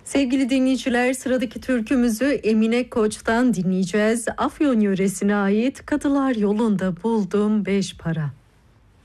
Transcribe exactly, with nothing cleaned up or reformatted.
Sevgili dinleyiciler, sıradaki türkümüzü Emine Koç'tan dinleyeceğiz. Afyon yöresine ait Kadılar Yolunda Buldum Beş Para.